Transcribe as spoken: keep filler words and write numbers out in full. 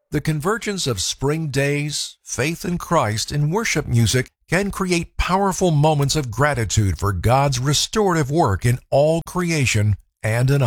The convergence of spring days, faith in Christ, and worship music can create powerful moments of gratitude for God's restorative work in all creation and in us.